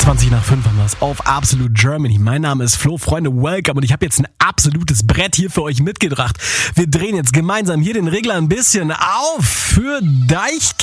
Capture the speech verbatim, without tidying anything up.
zwanzig nach fünf haben wir es auf Absolute Germany. Mein Name ist Flo, Freunde, welcome. Und ich habe jetzt ein absolutes Brett hier für euch mitgebracht. Wir drehen jetzt gemeinsam hier den Regler ein bisschen auf für Deichkind.